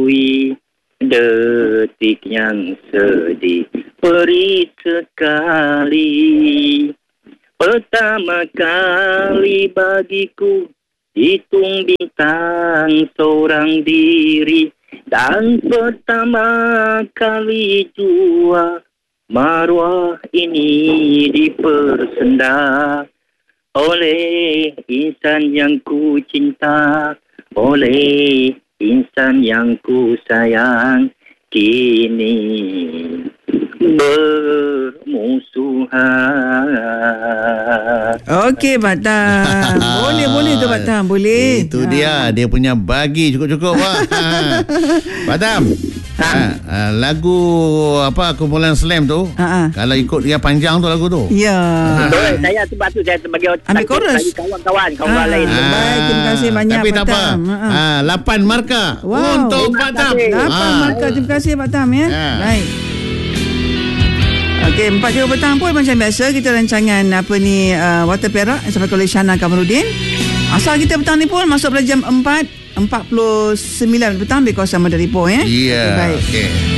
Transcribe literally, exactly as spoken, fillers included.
lalui detik yang sedih, perih sekali. Pertama kali bagiku hitung bintang seorang diri, dan pertama kali jua maruah ini dipersenda oleh insan yang ku cinta, oleh insan yang ku sayang, kini bermusuhan. Okey, Pak Tam. Boleh, boleh tu Pak Tam, boleh. Itu ha. dia, dia punya bagi cukup-cukup. Ha. Pak Tam. Ha. Ha. Lagu apa kumpulan Slam tu, ha. kalau ikut dia panjang tu lagu tu. Ya. Betul, saya sebab tu saya sebagai ambil chorus kawan-kawan kawan lain. Ha. Baik, terima kasih banyak Tapi Pak tak apa. Tam. Ha. lapan marka wow. untuk Pak Tam. lapan ha. marka. Terima kasih Pak Tam ya. Ha. Baik. Okey, empat tiga petang pun macam biasa kita rancangan apa ni uh, Water Perak yang disampaikan oleh Shana Kamarudin. Asal kita petang ni pun masuk pada jam empat empat puluh sembilan petang di kawasan Mandar Ipoh ya. Ya. Yeah. Okay, baik. Okay.